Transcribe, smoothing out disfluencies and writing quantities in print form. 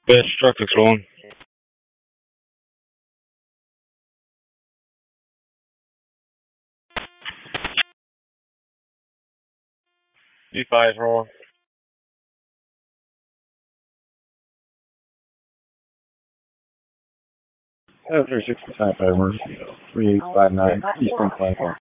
Best traffic rolling. D5 rolling. Oh, 365 over. 3859 Eastern Platform.